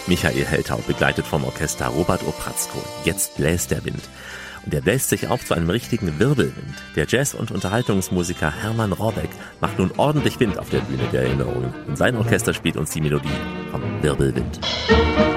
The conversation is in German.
Michael Heltau, begleitet vom Orchester Robert Opratzko. Jetzt bläst der Wind. Und er bläst sich auf zu einem richtigen Wirbelwind. Der Jazz- und Unterhaltungsmusiker Hermann Rohrbeck macht nun ordentlich Wind auf der Bühne der Erinnerungen. Und sein Orchester spielt uns die Melodie vom Wirbelwind.